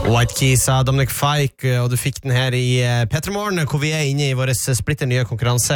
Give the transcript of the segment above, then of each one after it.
White Keys av Dominic Fike, og du fikk den her i P3 Morgen, hvor vi inne i vår splitter nye konkurranse.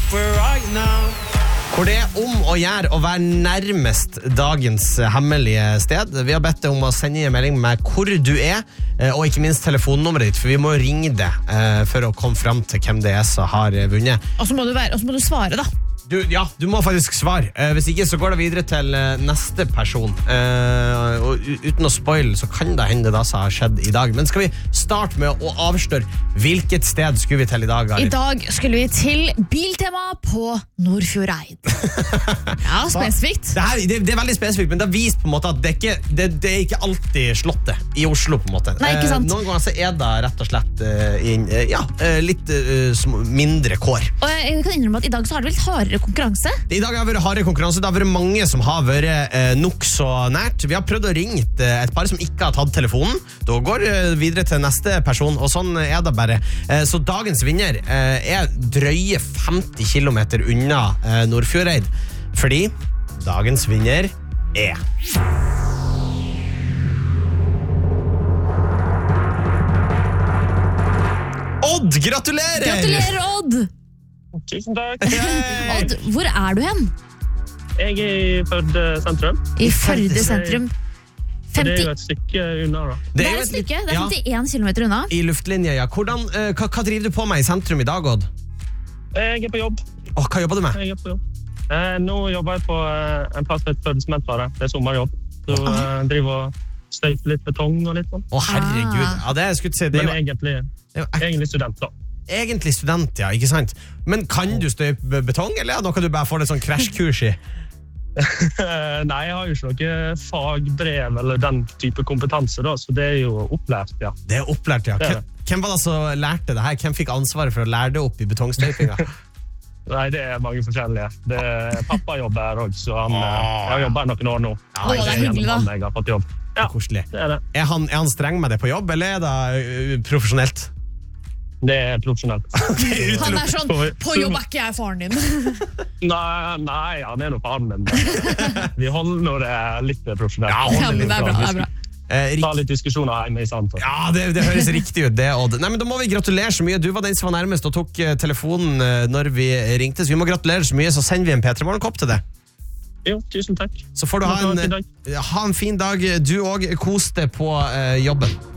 Hvor det om å gjøre å være nærmest dagens hemmelige sted. Vi har bedt deg om å sende en melding med hvor du og ikke minst telefonnummeret ditt, for vi må ringe det for å komme frem til hvem det som har vunnet. Og så må du svare da. Du må faktisk svare. Hvis ikke så går det videre til neste person. Og uten å spoile så kan det hende det som har skjedd i dag. Men skal vi starte med å avsløre hvilket sted skulle vi til i dag, Arin? I dag skulle vi til Biltema på Nordfjordeid. Ja, spesifikt. Det er veldig spesifikt, men det viser på en måte at det er ikke alltid slottet i Oslo på en måte. Nei, ikke sant? Noen ganger så er det rett og slett litt mindre kår. Og jeg kan innrømme at i dag så har det vel hardere konkurranse. I dag har det vært hardere konkurranse. Det har vært mange som har vært nok så nært. Vi har prøvd å ringe et par som ikke har tatt telefonen. Da går videre til neste person, og sånn er det bare. Så dagens vinner er drøye 50 kilometer unna Nordfjordeid. Fordi dagens vinner er Odd! Gratulerer! Gratulerer, Odd! Tusen takk. Odd, hvor er du hen? Jeg er i Førde sentrum. I Førde sentrum. Det er jo et stykke unna da. Det er et stykke, det er 51 kilometer unna. I luftlinje, ja. Hva driver du på med i sentrum i dag, Odd? Jeg er på jobb. Hva jobber du med? Jeg er på jobb. Nå jobber jeg på en plass med et Førde-sementvare. Det er sommerjobb. Så jeg driver og støyper litt betong og litt sånn. Herregud. Ja, det jeg skulle si. Men egentlig student da. Egentlig student, ja, ikke sant? Men kan du støype betong, eller er det noe du bare får et sånn krasjkurs i? Nei, jeg har jo ikke noe fagbrev eller den type kompetanse da, så det er jo opplært, ja. Det er opplært, ja. Hvem var det som lærte det her? Hvem fikk ansvaret for å lære det opp i betongstøypinga? Nei, det er mange forskjellige. Pappa jobber her også, så jeg har jobbet noen år nå. Ja, det er hyggelig da. Jeg har fått jobb. Ja, koselig. Det er det. Er han streng med det på jobb, eller er det profesjonelt? Det er profesjonelt. Han er sånn, på jobb er ikke jeg faren din. Nei, han er noe faren min. Vi holder når det er litt profesjonelt. Ja, men det er bra. Ta litt diskusjoner hjemme i sant. Ja, det høres riktig ut det, Odd. Nei, men da må vi gratulere så mye. Du var den som var nærmest og tok telefonen når vi ringte, så vi må gratulere så mye, så sender vi en P3 Morgen-kopp til det. Jo, tusen takk. Så får du ha en fin dag. Du også, kos deg på jobben.